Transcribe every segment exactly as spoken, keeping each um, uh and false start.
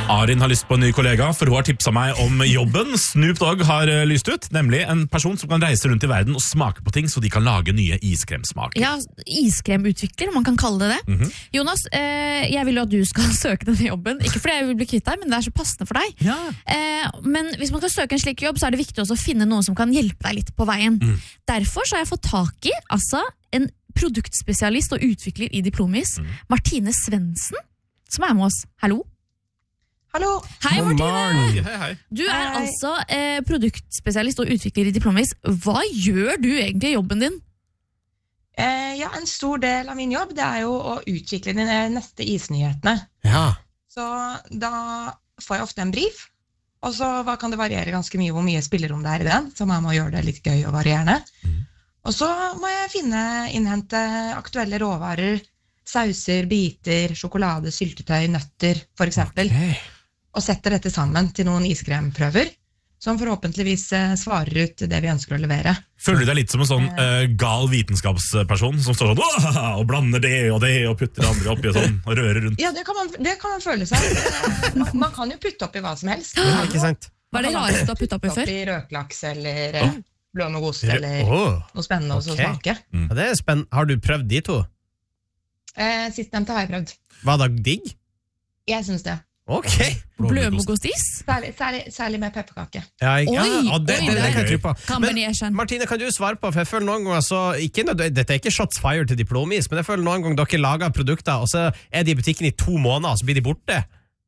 Arin har lyst på en ny kollega, for hun har tipset meg om jobben Snoop Dogg har lyst ut, nemlig en person som kan reise rundt i verden og smake på ting, så de kan lage nye iskremsmaker. Ja, iskremutvikler, om man kan kalle det det. Mm-hmm. Jonas, eh, jeg vil jo at du skal søke denne jobben, ikke fordi jeg vil bli kvitt deg, men det er så passende for deg. Ja. Eh, men hvis man skal søke en slik jobb, så er det viktig også å finne noen som kan hjelpe deg litt på veien. Mm. Derfor så har jeg fått tak i, altså, en produktspesialist og utvikler i Diplomis, mm. Martine Svendsen, som er med oss. Hallo? Hallo. Hei, Martine. Hei, hei. Du er hei. altså eh, produktspesialist og utvikler i Diplomis. Hva gjør du egentlig i jobben din? Eh, ja, en stor del av min jobb, det er jo å utvikle de neste isnyhetene. Ja. Så da får jeg ofte en brief, og så hva kan det variere ganske mye hvor mye spillerom det er i den, som er med å gjøre det litt gøy og varierende. Mm. Og så må jeg finne, innhente aktuelle råvarer, sauser, biter, sjokolade, syltetøy, nøtter, for eksempel. Okay. Og setter dette sammen til noen iskremprøver, som forhåpentligvis eh, svarer ut det vi ønsker å levere. Føler du deg litt som en sånn uh, gal vitenskapsperson, som står sånn, og blander det og det, og putter det andre oppi sånn, og rører rundt? Ja, det kan man, det kan man føle seg. man, man kan jo putte oppi hva som helst. Ja, ikke sant? Hva er det rareste du har puttet oppi før? Oppi røklaks, eller oh. blåmuggost, eller oh. noe spennende okay. å smake. Mm. Ja, det er spennende. Har du prøvd de to? Eh, Sistnevnte har jeg prøvd. Var det digg? Jeg synes det. Ok. Blømogostis? Særlig, særlig, særlig med pepperkake. Ja, oi, ja, det, oi, det, det, det kan jeg tro på. Men, Martine, kan du svare på, for jeg føler noen ganger så, ikke, dette er ikke shots fire til Diplomis, men jeg føler noen ganger dere lager produkter, og så er de i butikken i to måneder, og så blir de borte.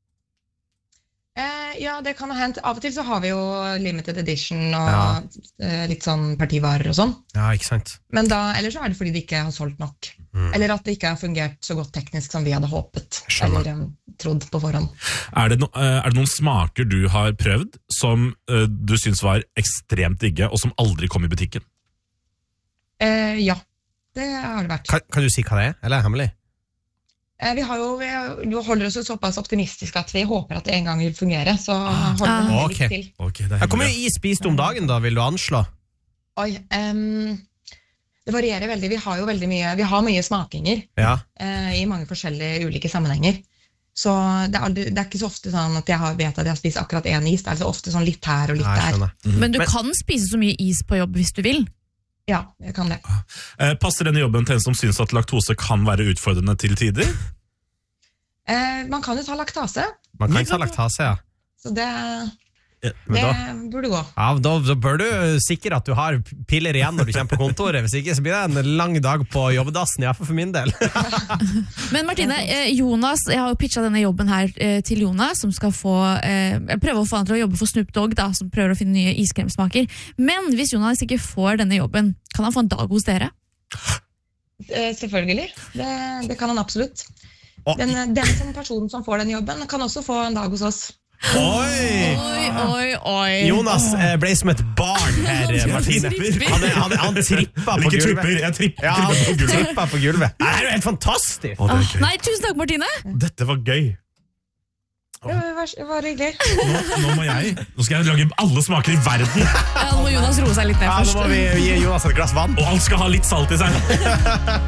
Eh, ja, det kan ha hendt. Av og til så har vi jo limited edition og ja. eh, litt sånn partivarer og sånn. Ja, ikke sant. Men da, ellers så er det fordi de ikke har solgt nok. Mm. Eller at det ikke har fungert så godt teknisk som vi hadde håpet. Skjønner. Eller um, trodd på forhånd. Er det, no, uh, er det noen smaker du har prøvd som uh, du synes var ekstremt digge, og som aldri kom i butikken? Eh, ja, det har det vært. Kan, kan du si hva det er, eller er det hemmelig? Vi, har jo, vi holder oss jo såpass optimistiske at vi håper at det en gang vil fungere, så holder ah, vi okay. litt til. Okay, Hvor mye is spiste du om dagen da, vil du anslå? Oi, um, det varierer veldig. Vi har jo veldig mye, vi har mye smakinger ja. uh, i mange forskjellige ulike sammenhenger. Så det er, aldri, det er ikke så ofte sånn at jeg har, vet at jeg har spist akkurat en is, det er altså ofte sånn litt her og litt Nei, der. Mm-hmm. Men du Men, kan spise så mye is på jobb hvis du vil? Ja, jeg kan det. Eh, passer denne jobben til en som synes at laktose kan være utfordrende til tider? Eh, man kan jo ta laktase. Man kan ta laktase, ja. Så det, ja, det da, burde gå. Ja, da, da bør du sikre at du har piller igjen når du kommer på kontoret. Hvis ikke så blir det en lang dag på jobbdassen, i hvert fall for min del. Men Martine, Jonas, jeg har jo pitchet denne jobben her til Jonas, som skal få, jeg prøver å få han til å jobbe for Snoop Dogg, da, som prøver å finne nye iskremsmaker. Men hvis Jonas ikke får denne jobben, kan han få en dag hos dere? Eh, selvfølgelig. Det, det kan han absolutt. Den, den som personen som får den jobben, kan også få en dag hos oss. Oi! Oi, oi, oi. Jonas eh, ble som et barn her, Martine. Han, er, han, han trippa på gulvet. Tripper, jeg tripper ja, han på gulvet. trippa på gulvet. Det er jo helt fantastisk. Å, det er gøy. Nei, tusen takk, Martine. Dette var gøy. Det var, det var hyggelig. Nå, nå må jeg Nå skal jeg lage alle smaker i verden. Ja, nå må Jonas roe seg litt ned ja, først. Nå må vi gi Jonas et glass vann. Og alt skal ha litt salt i seg.